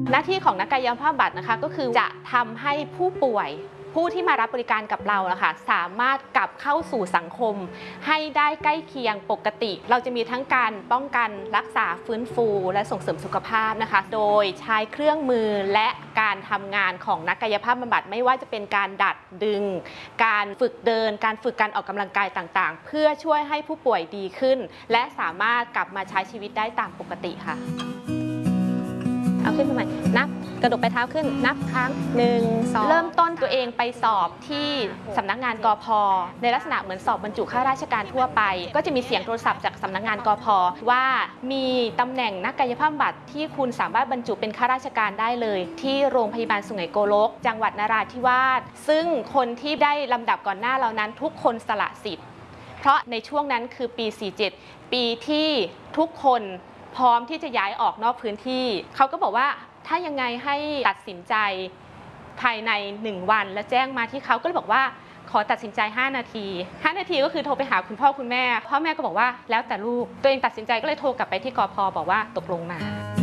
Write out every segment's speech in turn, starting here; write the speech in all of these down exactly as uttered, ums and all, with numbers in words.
หน้าที่ของนักกายภาพบำบัดนะคะก็คือจะทำให้ผู้ป่วยผู้ที่มารับบริการกับเราอะค่ะสามารถกลับเข้าสู่สังคมให้ได้ใกล้เคียงปกติเราจะมีทั้งการป้องกันรักษาฟื้นฟูและส่งเสริมสุขภาพนะคะโดยใช้เครื่องมือและการทำงานของนักกายภาพบำบัดไม่ว่าจะเป็นการดัดดึงการฝึกเดินการฝึกการออกกำลังกายต่างๆเพื่อช่วยให้ผู้ป่วยดีขึ้นและสามารถกลับมาใช้ชีวิตได้ตามปกติค่ะเอาขึ้นมาใหม่นับกระดกไปเท้าขึ้นนับครั้งหนึ่งสองเริ่มต้นตัวเองไปสอบที่สำนักงานกพ.ในลักษณะเหมือนสอบบรรจุข้าราชการทั่วไปก็จะมีเสียงโทรศัพท์จากสำนักงานกพ.ว่ามีตำแหน่งนักกายภาพบำบัดที่คุณสามารถบรรจุเป็นข้าราชการได้เลยที่โรงพยาบาลสุไหงโกลกจังหวัดนราธิวาสซึ่งคนที่ได้ลำดับก่อนหน้าเรานั้นทุกคนสละสิทธิ์เพราะในช่วงนั้นคือปีสี่สิบเจ็ดปีที่ทุกคนพร้อมที่จะย้ายออกนอกพื้นที่เขาก็บอกว่าถ้ายังไงให้ตัดสินใจภายในหนึ่งวันและแจ้งมาที่เขาก็เลยบอกว่าขอตัดสินใจห้านาทีห้านาทีก็คือโทรไปหาคุณพ่อคุณแม่พ่อแม่ก็บอกว่าแล้วแต่ลูกตัวเองตัดสินใจก็เลยโทรกลับไปที่กพ.บอกว่าตกลงมา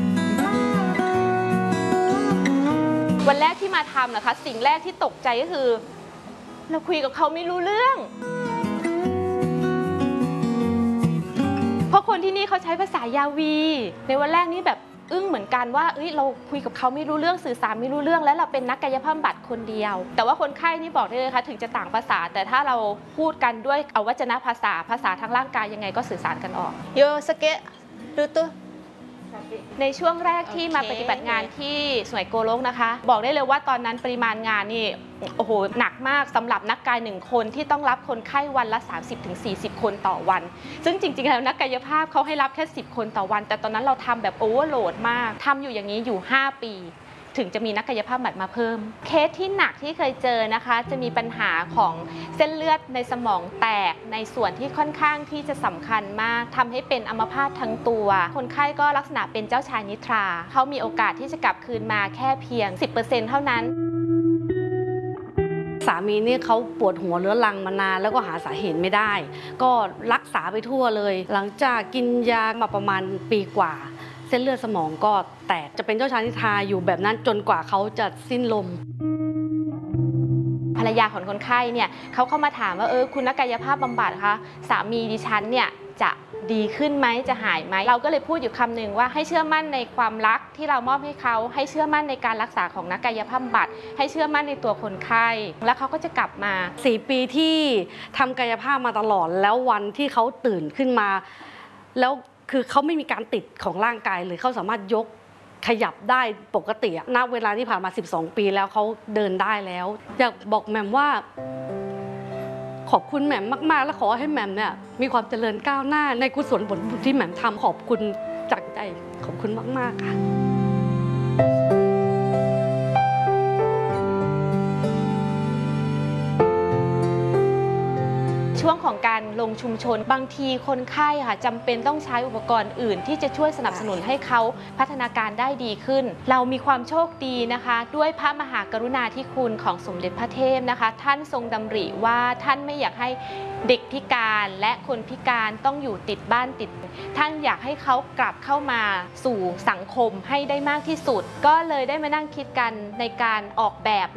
วันแรกที่มาทำนะคะสิ่งแรกที่ตกใจก็คือเราคุยกับเขาไม่รู้เรื่องเพราะคนที่นี่เขาใช้ภาษายาวีในวันแรกนี่แบบอึ้งเหมือนกันว่าเอ้ยเราคุยกับเขาไม่รู้เรื่องสื่อสารไม่รู้เรื่องและเราเป็นนักกายภาพบำบัดคนเดียวแต่ว่าคนไข้นี่บอกได้เลยค่ะถึงจะต่างภาษาแต่ถ้าเราพูดกันด้วยอวัจนภาษาภาษาทางร่างกายยังไงก็สื่อสารกันออกโยสเกะดูตัวในช่วงแรกที่มาปฏิบัติงานที่สวยโกลกนะคะบอกได้เลยว่าตอนนั้นปริมาณงานนี่โอ้โหหนักมากสำหรับนักกายหนึ่งคนที่ต้องรับคนไข้วันละ สามสิบถึงสี่สิบ คนต่อวันซึ่งจริงๆแล้วนักกายภาพเขาให้รับแค่สิบคนต่อวันแต่ตอนนั้นเราทำแบบโอเวอร์โหลดมากทำอยู่อย่างนี้อยู่ห้าปีถึงจะมีนักกายภาพบำบัดมาเพิ่มเคสที่หนักที่เคยเจอนะคะจะมีปัญหาของเส้นเลือดในสมองแตกในส่วนที่ค่อนข้างที่จะสำคัญมากทำให้เป็นอัมพาตทั้งตัวคนไข้ก็ลักษณะเป็นเจ้าชายนิทราเขามีโอกาสที่จะกลับคืนมาแค่เพียง สิบเปอร์เซ็นต์ เท่านั้นสามีนี่เขาปวดหัวเรื้อรังมานานแล้วก็หาสาเหตุไม่ได้ก็รักษาไปทั่วเลยหลังจากกินยามาประมาณปีกว่าเส้นเลือดสมองก็แตกจะเป็นเจ้าชายนิทราอยู่แบบนั้นจนกว่าเขาจะสิ้นลมภรรยาของคนไข้เนี่ยเขาเข้ามาถามว่าเออคุณนักกายภาพบำบัดคะสามีดิฉันเนี่ยจะดีขึ้นไหมจะหายไหมเราก็เลยพูดอยู่คำหนึ่งว่าให้เชื่อมั่นในความรักที่เรามอบให้เขาให้เชื่อมั่นในการรักษาของนักกายภาพบำบัดให้เชื่อมั่นในตัวคนไข้แล้วเขาก็จะกลับมาสี่ปีที่ทำกายภาพมาตลอดแล้ววันที่เขาตื่นขึ้นมาแล้วคือเขาไม่มีการติดของร่างกายเลยเขาสามารถยกขยับได้ปกติณเวลาที่ผ่านมาสิบสองปีแล้วเขาเดินได้แล้วอยากบอกแหม่มว่าขอบคุณแหม่มมากๆและขอให้แหม่มเนี่ยมีความเจริญก้าวหน้าในกุศลผลบุญที่แหม่มทำขอบคุณจากใจขอบคุณมากๆค่ะช่วงของการลงชุมชนบางทีคนไข้ค่ะจำเป็นต้องใช้อุปกรณ์อื่นที่จะช่วยสนับสนุนให้เขาพัฒนาการได้ดีขึ้นเรามีความโชคดีนะคะด้วยพระมหากรุณาธิคุณของสมเด็จพระเทพนะคะท่านทรงดำริว่าท่านไม่อยากให้เด็กพิการและคนพิการต้องอยู่ติดบ้านติดท่านอยากให้เขากลับเข้ามาสู่สังคมให้ได้มากที่สุดก็เลยได้มานั่งคิดกันในการออกแบบ